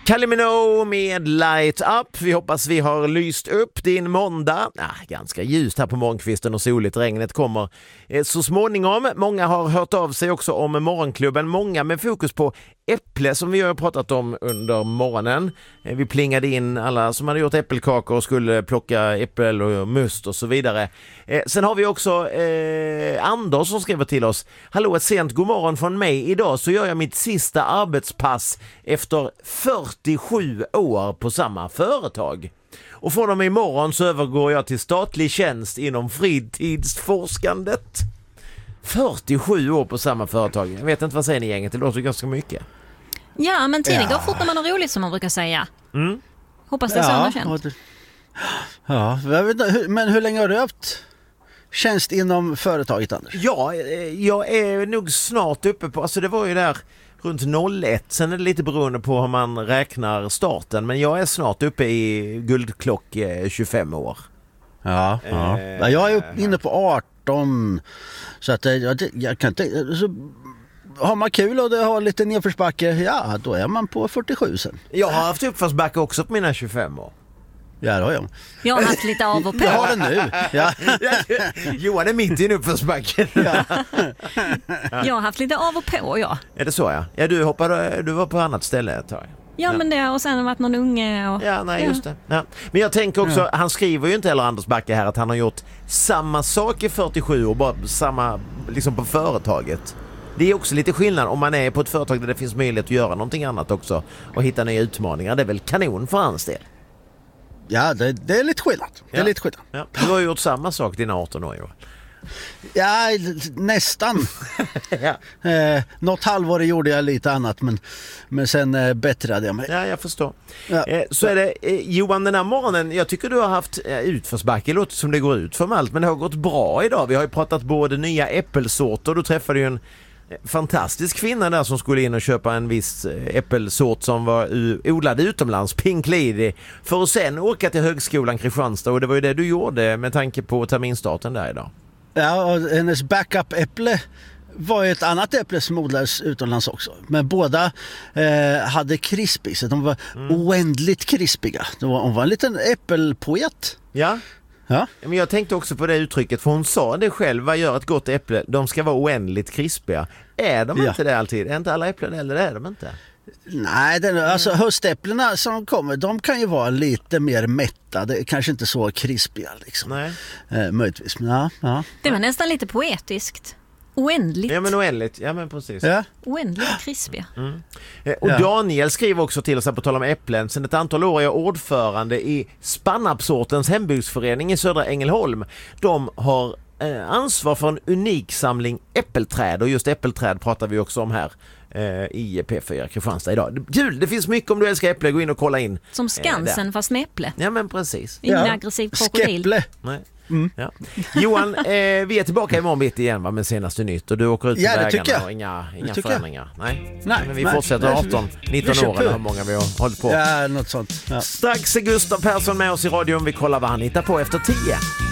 Kylie Minogue med Light Up. Vi hoppas vi har lyst upp din måndag. Ganska ljust här på morgonkvisten och soligt. Regnet kommer så småningom. Många har hört av sig också om morgonklubben. Många med fokus på äpple som vi har pratat om under morgonen. Vi plingade in alla som hade gjort äppelkakor och skulle plocka äppel och must och så vidare. Sen har vi också Anders som skriver till oss. Hallå, ett sent god morgon från mig. Idag så gör jag mitt sista arbetspass efter 47 år på samma företag. Och från och med imorgon så övergår jag till statlig tjänst inom fritidsforskandet. 47 år på samma företag. Jag vet inte vad säger ni gänget, det låter ganska mycket. Ja, men tiden går fort när man har roligt som man brukar säga. Hoppas det är så man känt. Ja, men hur länge har du haft tjänst inom företaget, Anders? Ja, jag är nog snart uppe på, alltså det var ju där runt 01, sen är det lite beroende på hur man räknar starten, men jag är snart uppe i guldklock 25 år. Ja. Jag är inne på 18, så att jag kan inte... Har man kul och det har lite nedförsbacke, då är man på 47 sen. Jag har haft uppförsbacke också på mina 25 år. Ja, det har jag. Jag har haft lite av och på. Jag har det nu. Ja. Johan är mitt i en uppförsbacke. Ja. Jag har haft lite av och på, ja. Är det så, ja? Ja, du var på annat ställe ett tag. Ja, men det, och sen har varit någon unge och... Ja, nej, just det. Ja. Men jag tänker också, han skriver ju inte heller Anders Backe här att han har gjort samma sak i 47 år, bara samma liksom på företaget. Det är också lite skillnad om man är på ett företag där det finns möjlighet att göra någonting annat också och hitta nya utmaningar. Det är väl kanon för hans del. Ja, det är lite skillnad. Det är lite skillnad. Ja. Du har gjort samma sak dina 18 år, Johan. Ja, nästan. Något halvår gjorde jag lite annat, men sen bättrade jag mig. Ja, jag förstår. Ja. Så är det, Johan, den här morgonen, jag tycker du har haft utförsbacke, låter som det går ut för allt, men det har gått bra idag. Vi har ju pratat både nya äppelsorter, du träffade ju en fantastisk kvinna där som skulle in och köpa en viss äppelsort som var odlad utomlands, Pink Lady, för att sen åka till högskolan Kristianstad, och det var ju det du gjorde med tanke på terminstarten där idag. Ja, och hennes backup-äpple var ett annat äpple som odlades utomlands också. Men båda hade krisp i sig. De var oändligt krispiga. Hon var en liten äppelpoet. Ja. Men jag tänkte också på det uttrycket, för hon sa det själv, vad gör ett gott äpple? De ska vara oändligt krispiga. Är de inte det alltid? Är inte alla äpplen eller är de inte? Nej, alltså höstäpplena som kommer, de kan ju vara lite mer mättade, kanske inte så krispiga liksom. Nej. Möjligtvis, men ja. Det var nästan lite poetiskt. Oändligt. Ja, men oändligt. Ja, men precis. Ja. Oändligt krispiga. Och Daniel skriver också till oss på tal om äpplen. Sedan ett antal år är jag ordförande i Spannapsortens hembygdsförening i södra Ängelholm. De har ansvar för en unik samling äppelträd, och just äppelträd pratar vi också om här i P4 Kristianstad idag. Kul, det finns mycket om du älskar äpple, gå in och kolla in. Som Skansen fast med äpple. Ja, men precis. Ingen aggressiv krokodil. Skäpple. Nej. Ja. Johan, vi är tillbaka imorgon bitti igen med senaste nytt, och du åker ut på vägarna och inga förändringar. Nej, men vi fortsätter 18-19 år eller hur många vi har hållit på. Ja, något sånt. Ja. Strax är Gustav Persson med oss i radion. Vi kollar vad han hittar på efter 10.